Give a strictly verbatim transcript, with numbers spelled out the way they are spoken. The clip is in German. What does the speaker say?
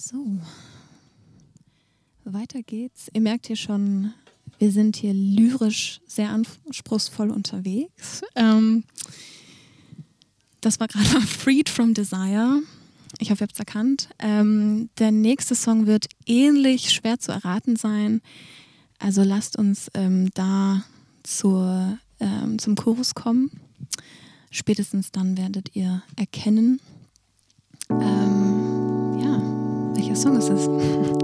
So, weiter geht's. Ihr merkt hier schon, wir sind hier lyrisch sehr anspruchsvoll unterwegs. Ähm, das war gerade Freed from Desire. Ich hoffe, ihr habt es erkannt. Ähm, der nächste Song wird ähnlich schwer zu erraten sein. Also lasst uns ähm, da zur, ähm, zum Chorus kommen. Spätestens dann werdet ihr erkennen, ähm, ja, welcher Song es ist.